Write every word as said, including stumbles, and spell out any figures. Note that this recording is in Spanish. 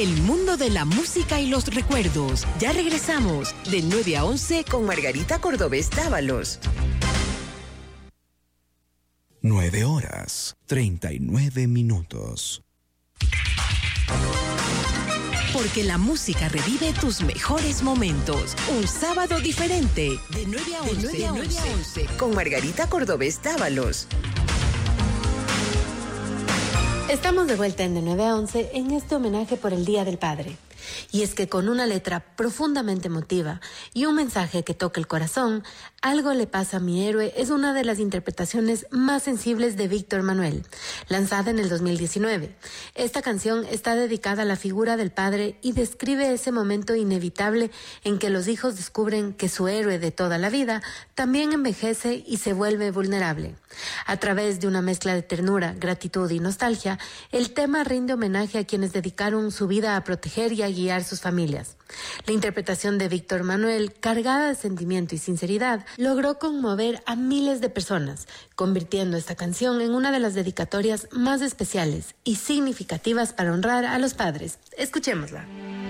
El mundo de la música y los recuerdos. Ya regresamos de nueve a once con Margarita Cordobés Dávalos. nueve horas, treinta y nueve minutos. Porque la música revive tus mejores momentos. Un sábado diferente. De nueve a once. De nueve a once con Margarita Cordobés Dávalos. Estamos de vuelta en De nueve a once en este homenaje por el Día del Padre. Y es que con una letra profundamente emotiva y un mensaje que toca el corazón, Algo le pasa a mi héroe es una de las interpretaciones más sensibles de Víctor Manuel, lanzada en el dos mil diecinueve. Esta canción está dedicada a la figura del padre y describe ese momento inevitable en que los hijos descubren que su héroe de toda la vida también envejece y se vuelve vulnerable. A través de una mezcla de ternura, gratitud y nostalgia, el tema rinde homenaje a quienes dedicaron su vida a proteger y a guiar sus familias. La interpretación de Víctor Manuel, cargada de sentimiento y sinceridad, logró conmover a miles de personas, convirtiendo esta canción en una de las dedicatorias más especiales y significativas para honrar a los padres. Escuchémosla.